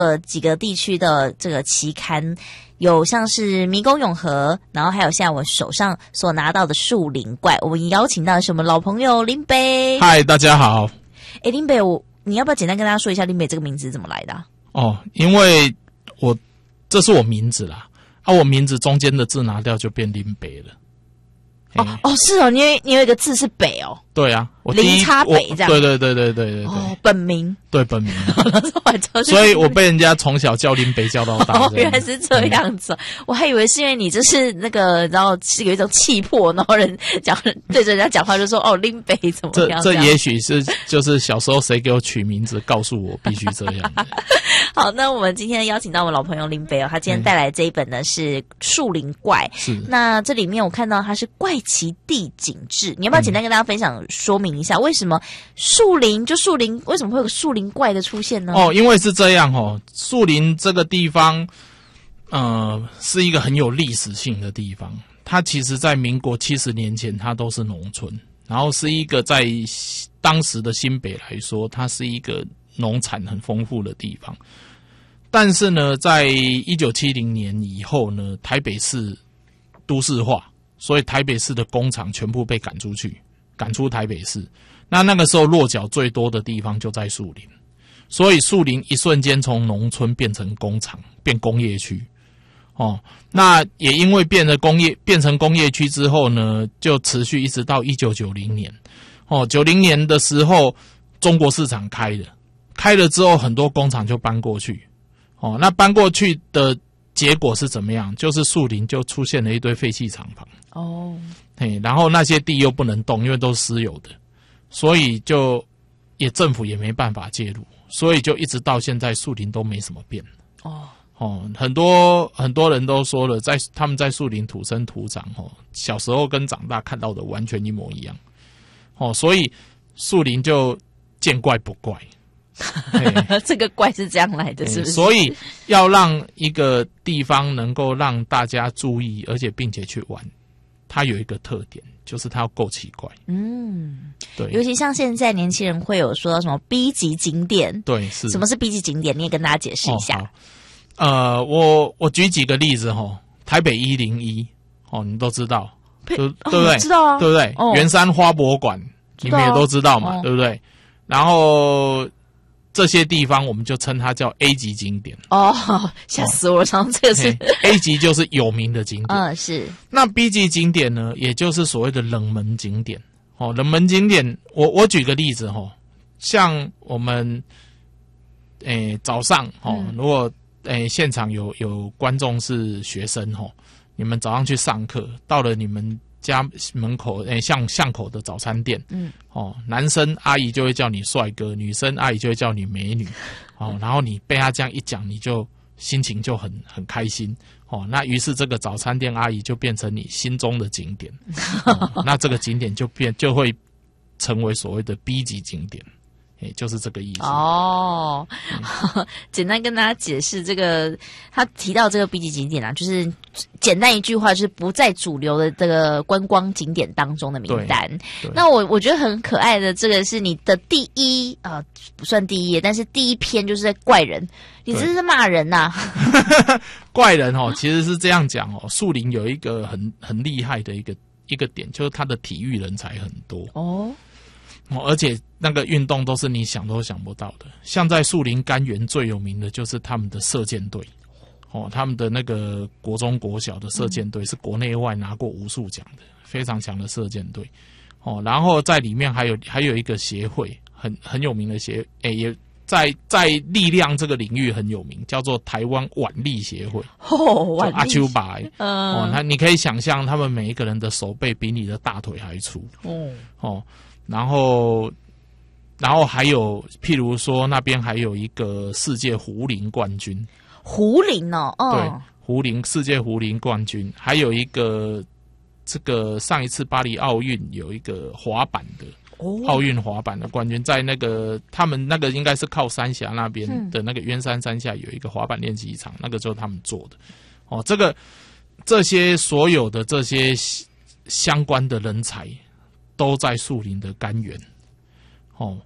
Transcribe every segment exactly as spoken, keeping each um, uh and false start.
呃几个地区的这个期刊，有像是迷宫永和，然后还有现在我手上所拿到的树林怪。我们邀请到的是我们老朋友林北。 嗨，大家好。 哎，林北，我你要不要简单跟大家说一下林北这个名字怎么来的、啊？ 哦，因为我这是我名字啦，啊，我名字中间的字拿掉就变林北了。 哦哦，是哦，你有你有一个字是北哦。 对啊，我第一林差北这样。 对对对对对对对。 哦，本名。 对本名。 我所以我被人家从小叫林北叫到大。 哦，原来是这样子、嗯。我还以为是因为你就是那个，然后是有一种气魄，然后人讲对着人家讲话就说哦林北怎么样？ 这这也许是就是小时候谁给我取名字，告诉我必须这样。 好，那我们今天邀请到我们老朋友林北哦，他今天带来这一本呢是《树林怪》。 是。那这里面我看到它是怪奇地景志，你要不要简单跟大家分享说明一下，为什么树林就树林为什么会有个树林怪的出现呢？ 哦，因为是这样哦，树林这个地方，呃，是一个很有历史性的地方。它其实在民国七十年前，它都是农村，然后是一个在当时的新北来说，它是一个农产很丰富的地方。但是呢，在一九七零年以后呢，台北市都市化，所以台北市的工厂全部被赶出去，赶出台北市。那那个时候落脚最多的地方就在树林，所以树林一瞬间从农村变成工厂，变工业区。哦，那也因为变了工业，变成工业区之后呢，就持续一直到一九九零年。哦，九零年的时候，中国市场开了，开了之后很多工厂就搬过去。哦，那搬过去的结果是怎么样？就是树林就出现了一堆废弃厂房。 哦， 嘿，然后那些地又不能动，因为都是私有的，所以就也政府也没办法介入，所以就一直到现在树林都没什么变。 哦哦，很多很多人都说了，在他们在树林土生土长，哦，小时候跟长大看到的完全一模一样。哦，所以树林就见怪不怪。 这个怪是这样来的，是不是？ 所以要让一个地方能够让大家注意，而且并且去玩，它有一个特点，就是它要够奇怪。 嗯， 对。 尤其像现在年轻人会有说到什么 B 级景点， 对，是。 什么是 B 级景点？你也跟大家解释一下。 哦、呃，我我举几个例子哈、哦，台北一零一哦，你都知道，对、哦、对不对？ 知道啊，对不对？哦、圆山花博馆，你们也都知道嘛，哦、对不对？然后。这些地方我们就称它叫 A 级景点哦，吓死我了！然后这个是 A 级就是有名的景点， 嗯，是。 那 B 级景点呢，也就是所谓的冷门景点哦。冷门景点，我我举个例子哦，像我们诶早上哦，嗯、如果诶现场有有观众是学生哦，你们早上去上课，到了你们家门口诶巷巷口的早餐店，嗯，哦，男生阿姨就会叫你帅哥，女生阿姨就会叫你美女，哦，然后你被他这样一讲，你就心情就很很开心，哦，那于是这个早餐店阿姨就变成你心中的景点，哦、那这个景点就变就会成为所谓的 B 级景点。也就是这个意思哦、嗯。简单跟大家解释这个，他提到这个 B 级景点啊，就是简单一句话，就是不在主流的这个观光景点当中的名单。那我我觉得很可爱的，这个是你的第一啊、呃，不算第一页，但是第一篇就是在怪人，你这是骂人呐、啊！ 怪人哦，其实是这样讲哦，树林有一个很很厉害的一个一个点，就是他的体育人才很多哦。哦，而且那个运动都是你想都想不到的，像在树林甘源最有名的就是他们的射箭队，哦，他们的那个国中国小的射箭队是国内外拿过无数奖的，非常强的射箭队，哦，然后在里面还有还有一个协会，很很有名的协，诶，也在在力量这个领域很有名，叫做台湾腕力协会， 哦，腕力， 阿丘白， 嗯， 哦，那你可以想象他们每一个人的手背比你的大腿还粗，哦，哦。然后，然后还有，譬如说那边还有一个世界壶铃冠军， 壶铃哦，哦， 对，壶铃世界壶铃冠军，还有一个这个上一次巴黎奥运有一个滑板的奥运滑板的冠军，在那个他们那个应该是靠三峡那边的那个鸢山山下有一个滑板练习场，那个就是他们做的。哦，这个这些所有的这些相关的人才。都在树林的甘源，哦，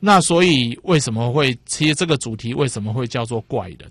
那所以为什么会，其实这个主题为什么会叫做怪人？